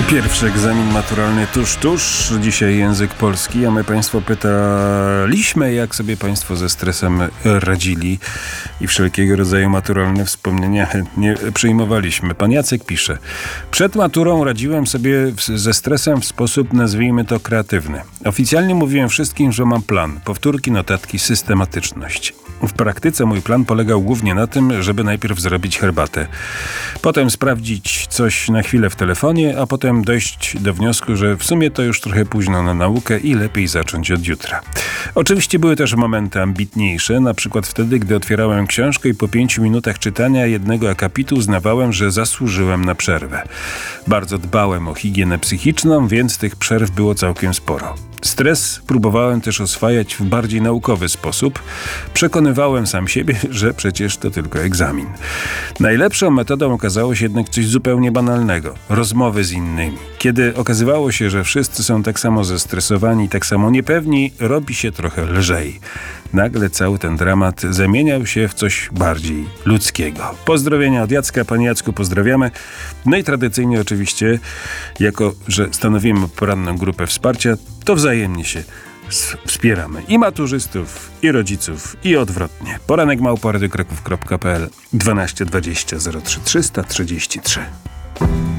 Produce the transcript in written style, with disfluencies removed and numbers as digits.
Pierwszy egzamin maturalny tuż. Dzisiaj język polski, a my Państwo pytaliśmy, jak sobie Państwo ze stresem radzili i wszelkiego rodzaju maturalne wspomnienia chętnie przyjmowaliśmy. Pan Jacek pisze: przed maturą radziłem sobie ze stresem w sposób, nazwijmy to, kreatywny. Oficjalnie mówiłem wszystkim, że mam plan. Powtórki, notatki, systematyczność. W praktyce mój plan polegał głównie na tym, żeby najpierw zrobić herbatę. Potem sprawdzić coś na chwilę w telefonie, a potem dojść do wniosku, że w sumie to już trochę późno na naukę i lepiej zacząć od jutra. Oczywiście były też momenty ambitniejsze, na przykład wtedy, gdy otwierałem książkę i po 5 minutach czytania jednego akapitu uznawałem, że zasłużyłem na przerwę. Bardzo dbałem o higienę psychiczną, więc tych przerw było całkiem sporo. Stres próbowałem też oswajać w bardziej naukowy sposób. Przekonywałem sam siebie, że przecież to tylko egzamin. Najlepszą metodą okazało się jednak coś zupełnie banalnego. Rozmowy z innymi. Kiedy okazywało się, że wszyscy są tak samo zestresowani, tak samo niepewni, robi się trochę lżej. Nagle cały ten dramat zamieniał się w coś bardziej ludzkiego. Pozdrowienia od Jacka. Panie Jacku, pozdrawiamy. No i tradycyjnie oczywiście, jako że stanowimy poranną grupę wsparcia, to wzajemnie się wspieramy. I maturzystów, i rodziców, i odwrotnie. Poranek@radiokraków.pl 12 20 03 333.